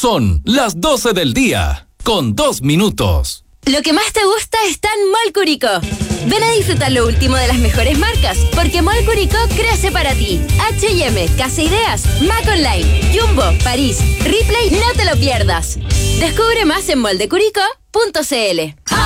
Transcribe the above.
Son las 12 del día, con 2 minutos. Lo que más te gusta está en Mall Curicó. Ven a disfrutar lo último de las mejores marcas, porque Mall Curicó crece para ti. H&M, Casa Ideas, Mac Online, Jumbo, París, Ripley, no te lo pierdas. Descubre más en moldecuricó.cl.